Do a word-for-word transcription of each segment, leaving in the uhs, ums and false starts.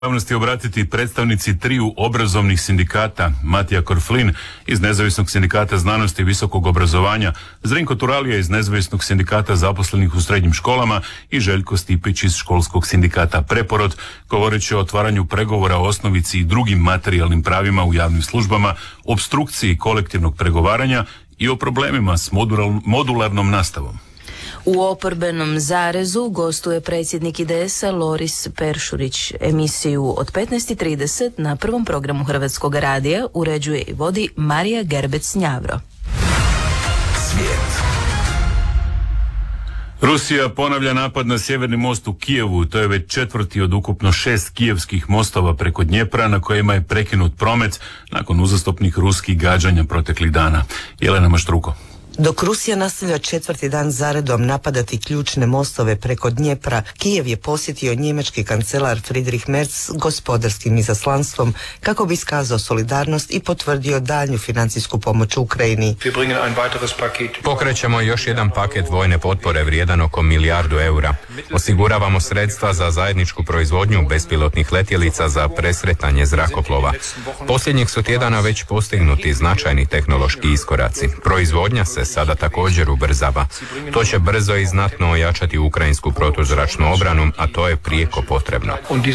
javnosti obratiti predstavnici triju obrazovnih sindikata, Matija Korflin iz Nezavisnog sindikata znanosti i visokog obrazovanja, Zrinko Turalija iz Nezavisnog sindikata zaposlenih u srednjim školama i Željko Stipić iz Školskog sindikata Preporod, govoreći o otvaranju pregovora o osnovici i drugim materijalnim pravima u javnim službama, opstrukciji kolektivnog pregovaranja i o problemima s modularnom nastavom. U oporbenom zarezu gostuje predsjednik I D S-a Loris Peršurić. Emisiju od petnaest i trideset na prvom programu Hrvatskog radija uređuje i vodi Marija Gerbec-Njavro. Svijet. Rusija ponavlja napad na sjeverni most u Kijevu. To je već četvrti od ukupno šest kijevskih mostova preko Dnjepra na kojima je prekinut promet nakon uzastopnih ruskih gađanja proteklih dana. Jelena Maštruko. Dok Rusija nastavlja četvrti dan zaredom napadati ključne mostove preko Dnjepra, Kijev je posjetio njemački kancelar Friedrich Merz gospodarskim izaslanstvom kako bi iskazao solidarnost i potvrdio daljnju financijsku pomoć Ukrajini. Pokrećemo još jedan paket vojne potpore vrijedan oko milijardu eura. Osiguravamo sredstva za zajedničku proizvodnju bespilotnih letjelica za presretanje zrakoplova. Posljednjih su tjedana već postignuti značajni tehnološki iskoraci. Proizvodnja se sada također ubrzava. To će brzo i znatno ojačati ukrajinsku protuzračnu obranu, a to je prijeko potrebno.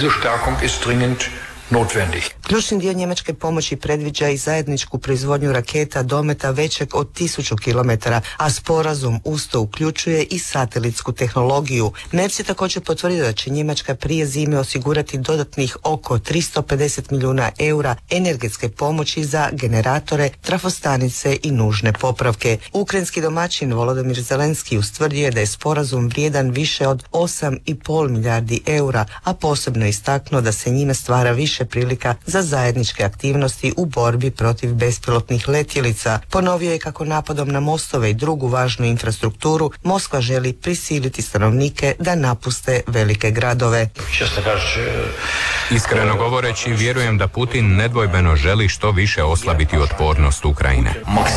Ključni dio njemačke pomoći predviđa i zajedničku proizvodnju raketa dometa većeg od tisuću kilometara, a sporazum usto uključuje i satelitsku tehnologiju. Merz je također potvrdio da će Njemačka prije zime osigurati dodatnih oko tristo pedeset milijuna eura energetske pomoći za generatore, trafostanice i nužne popravke. Ukrajinski domaćin Volodymyr Zelenski ustvrdio je da je sporazum vrijedan više od osam i pol milijardi eura, a posebno je istaknuo da se njime stvara više prilika za zajedničke aktivnosti u borbi protiv bespilotnih letjelica. Ponovio je kako napadom na mostove i drugu važnu infrastrukturu Moskva želi prisiliti stanovnike da napuste velike gradove. Iskreno govoreći, vjerujem da Putin nedvojbeno želi što više oslabiti otpornost Ukrajine.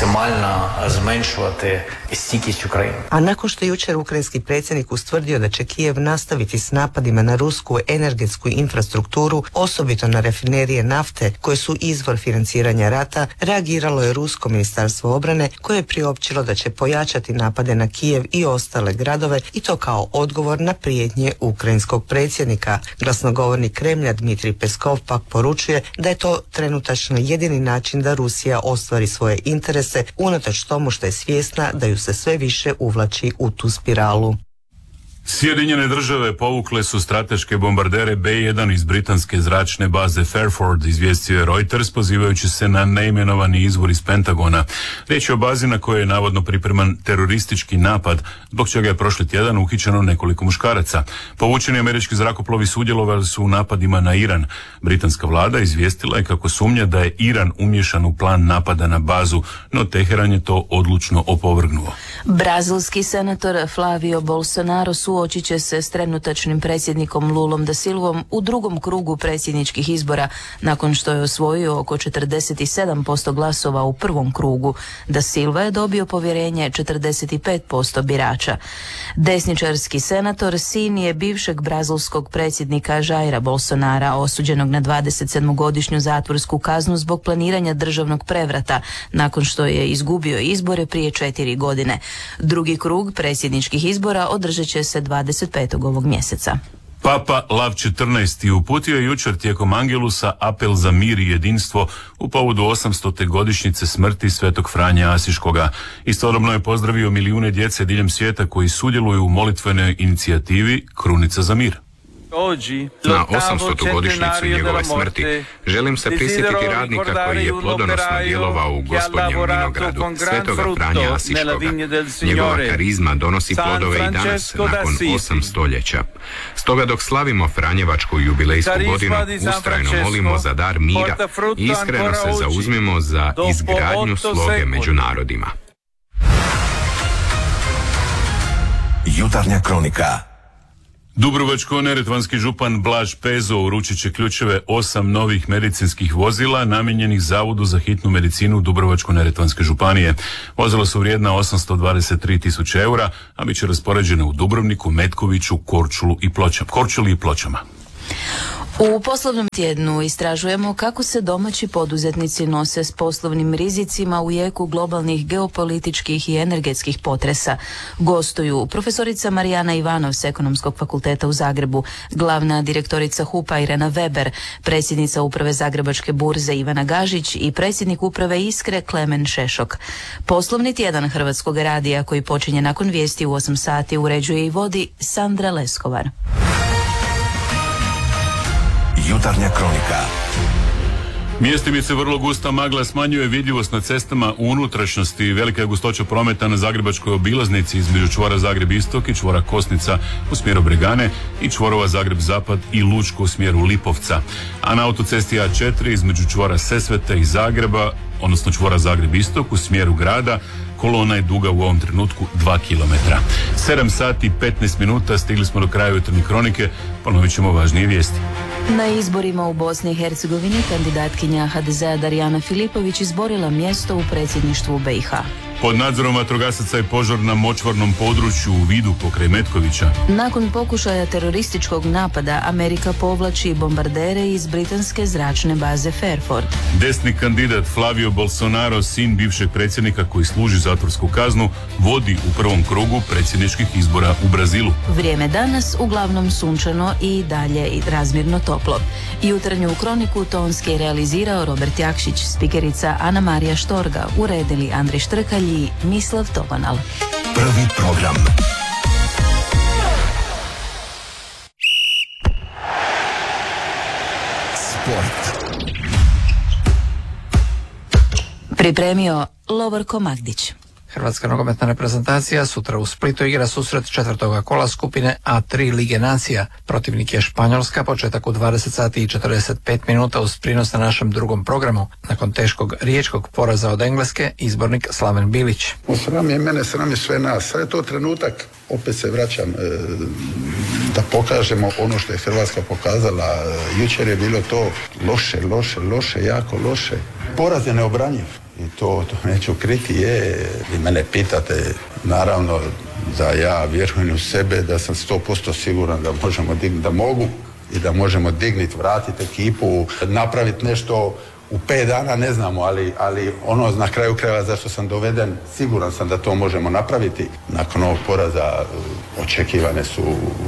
A nakon što je jučer ukrajinski predsjednik ustvrdio da će Kijev nastaviti s napadima na rusku energetsku infrastrukturu, osobito na rafinerije nafte koje su izvor financiranja rata, reagiralo je Rusko ministarstvo obrane koje je priopćilo da će pojačati napade na Kijev i ostale gradove i to kao odgovor na prijetnje ukrajinskog predsjednika. Glasnogovornik Kremlja Dmitrij Peskov pak poručuje da je to trenutačno jedini način da Rusija ostvari svoje interese unatoč tomu što je svjesna da ju se sve više uvlači u tu spiralu. Sjedinjene države povukle su strateške bombardere B jedan iz britanske zračne baze Fairford, izvijestio je Reuters pozivajući se na neimenovani izvor iz Pentagona. Riječ je o bazi na kojoj je navodno pripreman teroristički napad, zbog čega je prošli tjedan uhićeno nekoliko muškaraca. Povučeni američki zrakoplovi sudjelovali su u napadima na Iran. Britanska vlada izvijestila je kako sumnja da je Iran umiješan u plan napada na bazu, no Teheran je to odlučno opovrgnuo. Brazilski senator Flavio Bolsonaro suočit će se s trenutačnim predsjednikom Lulom da Silvom u drugom krugu predsjedničkih izbora nakon što je osvojio oko četrdeset sedam posto glasova u prvom krugu. Da Silva je dobio povjerenje četrdeset pet posto birača. Desničarski senator sin je bivšeg brazilskog predsjednika Jaira Bolsonara, osuđenog na dvadesetsedmogodišnju zatvorsku kaznu zbog planiranja državnog prevrata nakon što je izgubio izbore prije četiri godine. Drugi krug predsjedničkih izbora održat će se dvadeset petog ovog mjeseca. Papa Lav četrnaesti uputio je jučer tijekom Angelusa apel za mir i jedinstvo u povodu osamstote godišnjice smrti svetog Franje Asiškoga. Istodobno je pozdravio milijune djece diljem svijeta koji sudjeluju u molitvenoj inicijativi Krunica za mir. Na osamstotu godišnjicu njegove smrti želim se prisjetiti radnika koji je plodonosno djelovao u Gospodnjem vinogradu, svetoga Franje Asiškoga. Njegova karizma donosi plodove i danas, nakon osam stoljeća. Stoga dok slavimo Franjevačku jubilejsku godinu, ustrajno molimo za dar mira i iskreno se zauzmimo za izgradnju sloge među narodima. Jutarnja kronika. Dubrovačko-neretvanski župan Blaž Pezo uručit će ključeve osam novih medicinskih vozila namijenjenih Zavodu za hitnu medicinu Dubrovačko-neretvanske županije. Vozila su vrijedna osamsto dvadeset tri tisuće eura, a bit će raspoređene u Dubrovniku, Metkoviću, Korčulu i Pločama. Korčuli i Pločama. U poslovnom tjednu istražujemo kako se domaći poduzetnici nose s poslovnim rizicima u jeku globalnih geopolitičkih i energetskih potresa. Gostuju profesorica Marijana Ivanov s Ekonomskog fakulteta u Zagrebu, glavna direktorica H U P-a Irena Weber, predsjednica uprave Zagrebačke burze Ivana Gažić i predsjednik uprave Iskre Klemen Šešok. Poslovni tjedan Hrvatskog radija koji počinje nakon vijesti u osam sati uređuje i vodi Sandra Leskovar. Jutarnja kronika. Mjestimice vrlo gusta magla smanjuje vidljivost na cestama u unutrašnjosti. Velika je gustoća prometa na Zagrebačkoj obilaznici između čvora Zagreb-Istok i čvora Kosnica u smjeru Bregane i čvorova Zagreb-Zapad i Lučko u smjeru Lipovca. A na autocesti A četiri između čvora Sesvete i Zagreba, odnosno čvora Zagreb-Istok u smjeru grada, kolona je duga u ovom trenutku dva kilometra. sedam sati i petnaest minuta, stigli smo do kraja jutarnje kronike, ponovit ćemo važnije vijesti. Na izborima u Bosni i Hercegovini kandidatkinja H D Z-a Darijana Filipović izborila mjesto u predsjedništvu B i H. Pod nadzorom vatrogasaca je požar na močvarnom području u Vidu pokraj Metkovića. Nakon pokušaja terorističkog napada, Amerika povlači bombardere iz britanske zračne baze Fairford. Desni kandidat Flavio Bolsonaro, sin bivšeg predsjednika koji služi zatvorsku kaznu, vodi u prvom krugu predsjedničkih izbora u Brazilu. Vrijeme danas uglavnom sunčano i dalje i razmjerno toplo. Jutarnju kroniku tonski je realizirao Robert Jakšić, spikerica Ana Marija Štorga, uredili Andrej Štrkalj i Mislav Topanal. Prvi program. Sport. Pripremio Lovorko Magdić. Hrvatska nogometna reprezentacija sutra u Splitu igra susret četvrtoga kola skupine A tri Lige nacija. Protivnik je Španjolska, početak u dvadeset sati i četrdeset pet minuta uz prinos na našem drugom programu. Nakon teškog riječkog poraza od Engleske, izbornik Slaven Bilić. Sram je mene, sram je sve nas. Sad je to trenutak, opet se vraćam, e, da pokažemo ono što je Hrvatska pokazala. Jučer je bilo to loše, loše, loše, jako loše. Poraz je neobranjiv. I to, to neću kriti, je, vi mene pitate, naravno da ja vjerujem u sebe, da sam sto posto siguran da možemo dignuti, da mogu i da možemo dignuti, vratiti ekipu, napraviti nešto u pet dana, ne znamo, ali, ali ono na kraju krajeva zašto sam doveden, siguran sam da to možemo napraviti. Nakon ovog poraza očekivane su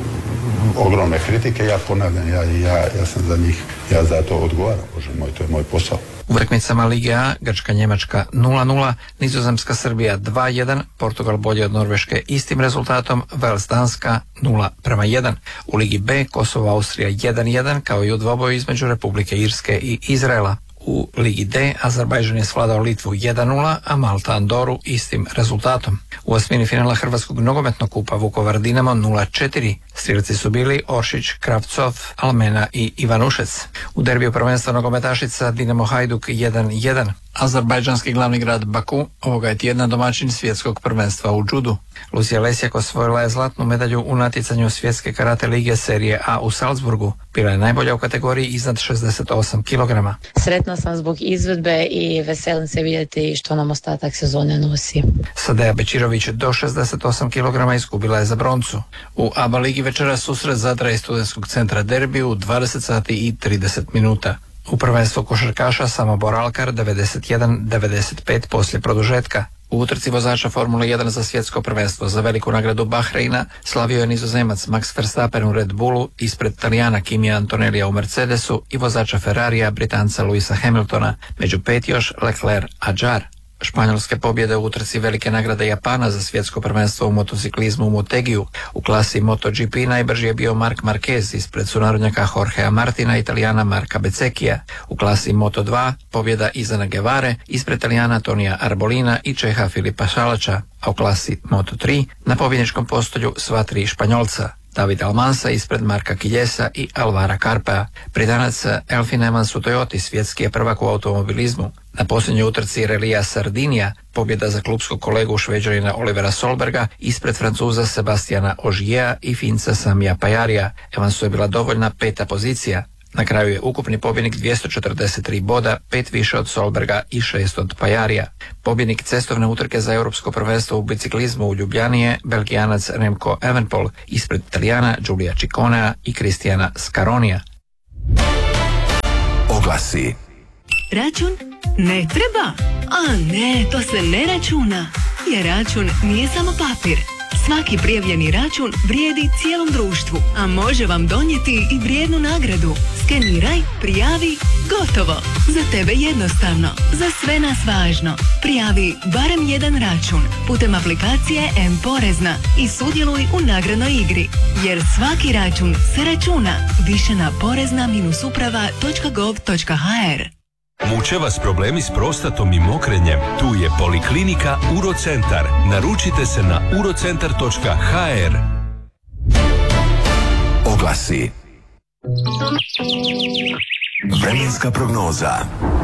ogromne kritike, ja ponavljam, ja, ja, ja sam za njih, ja za to odgovaram, Bože moj, to je moj posao. U utakmicama Lige A, Grčka-Njemačka nula nula, Nizozemska-Srbija dva jedan, Portugal bolje od Norveške istim rezultatom, Vels-Danska nula prema jedan. U Ligi B, Kosovo-Austrija jedan jedan, kao i u dvoboju između Republike Irske i Izraela. U Ligi D, Azerbajdžan je svladao Litvu jedan nula, a Malta Andoru istim rezultatom. U osmini finala Hrvatskog nogometnog kupa Vukovar Dinamo nula četiri. Strijelci su bili Oršić, Kravcov, Almena i Ivanušec. U derbiju prvenstva nogometašica Dinamo Hajduk jedan jedan. Azerbajdžanski glavni grad Baku ovoga je tjedna domaćin svjetskog prvenstva u džudu. Lucija Lesjak osvojila je zlatnu medalju u natjecanju svjetske karate lige serije A u Salzburgu. Bila je najbolja u kategoriji iznad šezdeset osam kilograma. Sretna sam zbog izvedbe i veselim se vidjeti što nam ostatak sezone nosi. Sadeja Bečirović do šezdeset osam kilograma izgubila je za broncu. U A B A ligi večera susret Zadra i Studentskog centra derbi u dvadeset sati i trideset minuta. U prvenstvu košarkaša Samobor Alkar devedeset jedan devedeset pet poslije produžetka. U utrci vozača Formule jedan za svjetsko prvenstvo za veliku nagradu Bahreina slavio je Nizozemac Max Verstappen u Red Bullu ispred Talijana Kimija Antonellija u Mercedesu i vozača Ferrarija Britanca Louisa Hamiltona, među pet još Leclerc Adjar. Španjolske pobjede u utrci velike nagrade Japana za svjetsko prvenstvo u motociklizmu u Motegiju. U klasi MotoGP najbrži je bio Marc Marquez ispred sunarodnjaka Jorgea Martina i Italijana Marka Bezzecchija. U klasi Moto dva pobjeda Izana Guevare ispred Italijana Tonija Arbolina i Čeha Filipa Šalača, a u klasi Moto tri na pobjedničkom postolju sva tri Španjolca. David Almansa ispred Marka Kiljesa i Alvara Karpea. Britanac Elfyn Evans u Toyoti svjetski je prvak u automobilizmu. Na posljednjoj utrci Relija Sardinija pobjeda za klubskog kolegu Šveđanina Olivera Solberga ispred Francuza Sebastiana Ogiera i Finca Samija Pajarija. Evansu je bila dovoljna peta pozicija. Na kraju je ukupni pobjednik dvjesto četrdeset tri boda, pet više od Solberga i šest od Pajarija. Pobjednik cestovne utrke za europsko prvenstvo u biciklizmu u Ljubljani je Belgijanac Remco Evenepoel ispred Italijana Giulia Cicconea i Kristijana Scaronija. Oglasi. Račun? Ne treba? A ne, to se ne računa. Jer račun nije samo papir. Svaki prijavljeni račun vrijedi cijelom društvu, a može vam donijeti i vrijednu nagradu. Skeniraj, prijavi, gotovo. Za tebe jednostavno, za sve nas važno. Prijavi barem jedan račun putem aplikacije M-Porezna i sudjeluj u nagradnoj igri. Jer svaki račun se računa. Više na porezna uprava točka gov točka ha er. Muče vas problemi s prostatom i mokrenjem? Tu je Poliklinika Urocentar. Naručite se na urocentar točka ha er. Oglasi. Vremenska prognoza.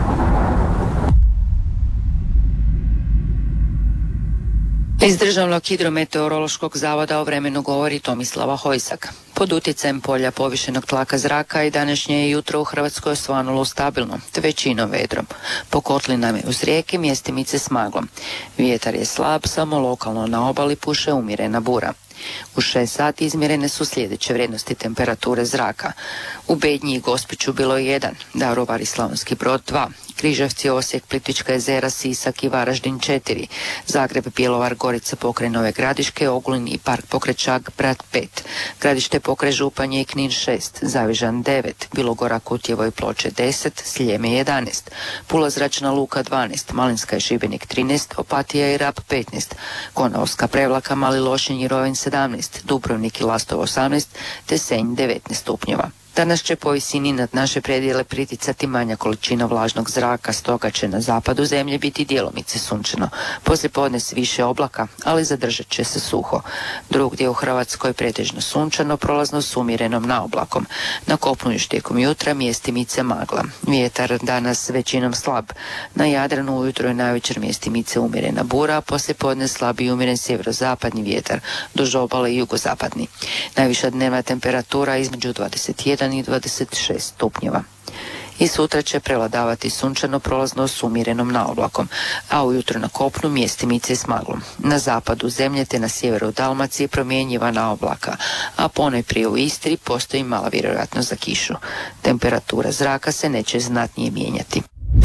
Iz Državnog hidrometeorološkog zavoda o vremenu govori Tomislava Hojsak. Pod utjecajem polja povišenog tlaka zraka i današnje je jutro u Hrvatskoj osvanulo stabilno, te većinom vedrom. Po kotlinama uz rijeke mjestimice s maglom. Vjetar je slab, samo lokalno na obali puše umjerena bura. U šest sati izmjerene su sljedeće vrijednosti temperature zraka. U Bednji i Gospiću bilo je jedan, Daruvar i Slavonski Brod dva, Križevci, Osijek, Plitvička jezera, Sisak i Varaždin četiri, Zagreb, Bjelovar, Gorica pokraj Nove Gradiške, Ogulin i Park pokraj Čaglin pet, Gradište pokraj Županje i Knin šest, Zavižan devet, Bilogora, Kutjevo i Ploče deset, Sljeme jedanaest, Pula zračna luka dvanaest, Malinska i Šibenik trinaest, Opatija i Rab petnaest, Konavska, Prevlaka, Mali Lošinj i Rovinj sedamnaest, Dubrovnik i Lastovo osamnaest, te Senj devetnaest stupnjeva. Danas će po visini nad naše predjele priticati manja količina vlažnog zraka, stoga će na zapadu zemlje biti djelomice sunčano. Poslijepodne s više oblaka, ali zadržat će se suho. Drugdje u Hrvatskoj pretežno sunčano, prolazno s umjerenom naoblakom. Na kopnu još tijekom jutra mjestimice magla. Vjetar danas većinom slab. Na Jadranu ujutro je največer mjestimice umjerena bura, a poslijepodne slab i umjeren sjeverozapadni vjetar, duž obale i jugozapadni. Najviša dnevna temperatura između dvadeset jedan i dvadeset šest stupnjeva. I sutra će prevladavati sunčano, prolazno s umjerenom naoblakom, a ujutro na kopnu mjestimice s maglom. Na zapadu zemlje te na sjeveru Dalmacije promjenjiva naoblaka, a ponajprije u Istri postoji mala vjerojatnost za kišu. Temperatura zraka se neće znatnije mijenjati.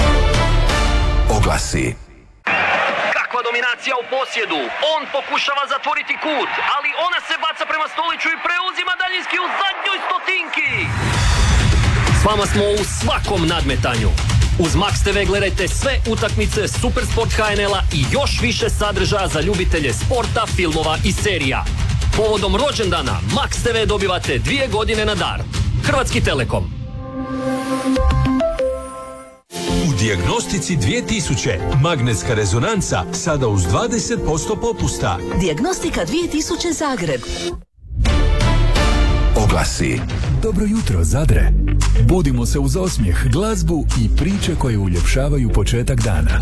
Oglasi. Kakva dominacija u posjedu. On pokušava zatvoriti kut, ali ona se baca prema Stoliću i preuzima daljinski u zadnjoj stotinki. S vama smo u svakom nadmetanju. Uz Max te ve gledajte sve utakmice Supersport ha en el-a i još više sadržaja za ljubitelje sporta, filmova i serija. Povodom rođendana Max te ve dobivate dvije godine na dar. Hrvatski Telekom. U Dijagnostici dvije tisuće magnetska rezonanca sada uz dvadeset posto popusta. Dijagnostika dvije tisuće Zagreb. Oglasi. Dobro jutro, Zadre. Budimo se uz osmijeh, glazbu i priče koje uljepšavaju početak dana.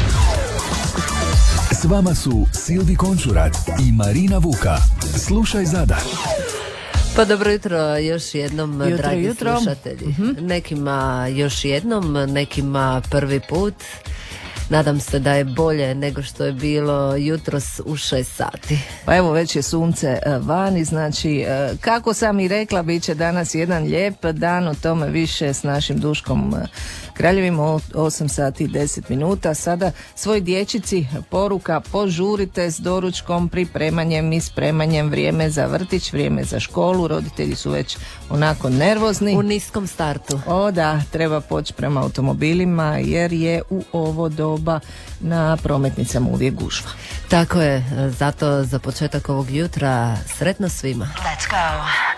S vama su Silvi Končurat i Marina Vuka. Slušaj Zadar. Pa dobro jutro još jednom, jutro, dragi jutro. slušatelji. Uh-huh. Nekima još jednom, nekima prvi put. Nadam se da je bolje nego što je bilo jutros u šest sati. Pa evo, već je sunce vani, znači kako sam i rekla, bit će danas jedan lijep dan, o tome više s našim Duškom Kraljevim, osam sati i deset minuta. Sada svoj dječici poruka: požurite s doručkom, pripremanjem i spremanjem, vrijeme za vrtić, vrijeme za školu, roditelji su već onako nervozni. U niskom startu. O da, treba poći prema automobilima jer je u ovo doba na prometnicama uvijek gužva. Tako je, zato za početak ovog jutra sretno svima. Let's go.